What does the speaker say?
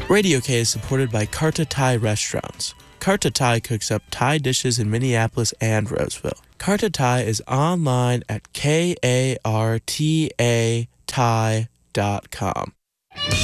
Radio K is supported by Karta Thai Restaurants. Karta Thai cooks up Thai dishes in Minneapolis and Roseville. Karta Thai is online at kartathai.com.